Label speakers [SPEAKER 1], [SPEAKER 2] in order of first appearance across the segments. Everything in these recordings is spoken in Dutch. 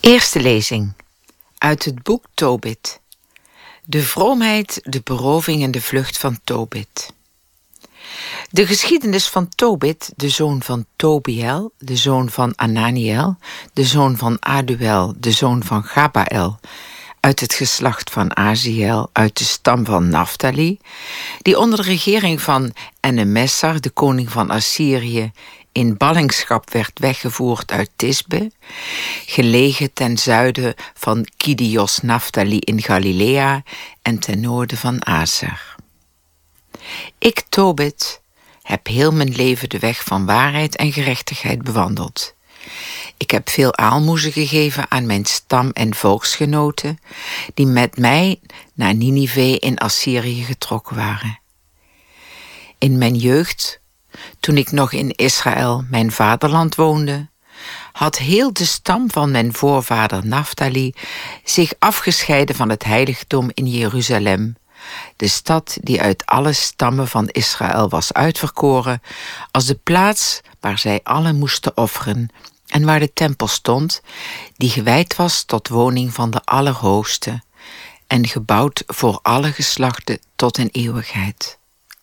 [SPEAKER 1] Eerste lezing uit het boek Tobit. De vroomheid, de beroving en de vlucht van Tobit. De geschiedenis van Tobit, de zoon van Tobiel, de zoon van Ananiel, de zoon van Aduel, de zoon van Gabael, uit het geslacht van Aziel, uit de stam van Naftali, die onder de regering van Enemessar, de koning van Assyrië, in ballingschap werd weggevoerd uit Tisbe, gelegen ten zuiden van Kidios Naftali in Galilea en ten noorden van Aser. Ik, Tobit, heb heel mijn leven de weg van waarheid en gerechtigheid bewandeld. Ik heb veel aalmoezen gegeven aan mijn stam- en volksgenoten, die met mij naar Ninive in Assyrië getrokken waren. In mijn jeugd, toen ik nog in Israël, mijn vaderland, woonde, had heel de stam van mijn voorvader Naftali zich afgescheiden van het heiligdom in Jeruzalem, de stad die uit alle stammen van Israël was uitverkoren als de plaats waar zij allen moesten offeren en waar de tempel stond, die gewijd was tot woning van de Allerhoogste en gebouwd voor alle geslachten tot in eeuwigheid.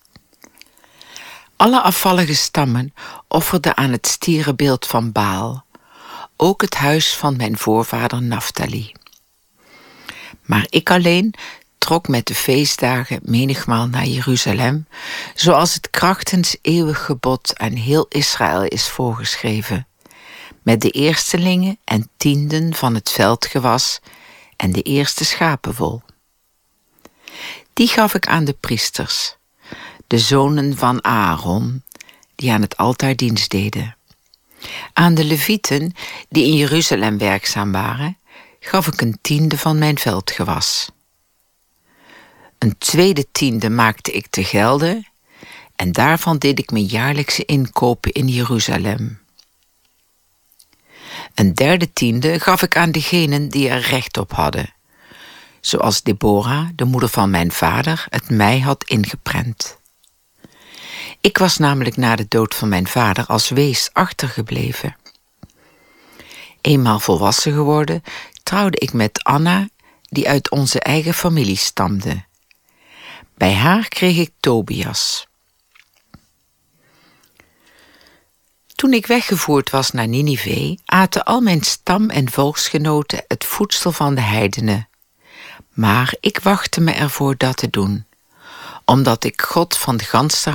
[SPEAKER 1] Alle afvallige stammen offerden aan het stierenbeeld van Baal, ook het huis van mijn voorvader Naftali. Maar ik alleen trok met de feestdagen menigmaal naar Jeruzalem, zoals het krachtens eeuwig gebod aan heel Israël is voorgeschreven, met de eerstelingen en tienden van het veldgewas en de eerste schapenwol. Die gaf ik aan de priesters, de zonen van Aaron, die aan het altaar dienst deden. Aan de levieten, die in Jeruzalem werkzaam waren, gaf ik een tiende van mijn veldgewas. Een tweede tiende maakte ik te gelde, en daarvan deed ik mijn jaarlijkse inkopen in Jeruzalem. Een derde tiende gaf ik aan degenen die er recht op hadden, zoals Deborah, de moeder van mijn vader, het mij had ingeprent. Ik was namelijk na de dood van mijn vader als wees achtergebleven. Eenmaal volwassen geworden, trouwde ik met Anna, die uit onze eigen familie stamde. Bij haar kreeg ik Tobias. Toen ik weggevoerd was naar Ninive, aten al mijn stam- en volksgenoten het voedsel van de heidenen. Maar ik wachtte me ervoor dat te doen, omdat ik God van de ganse